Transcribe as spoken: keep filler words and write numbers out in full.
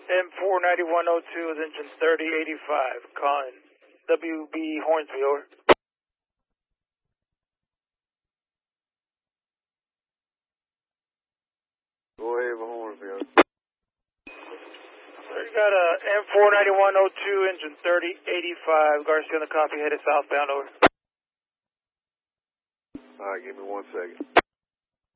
M four ninety-one oh two with engine thirty eighty-five, calling W B Hornsby, over. Go ahead with Hornsby, over. Sir, you got a M four ninety-one oh two, engine thirty eighty-five, Garcia on the copy, headed southbound, over. All right, give me one second.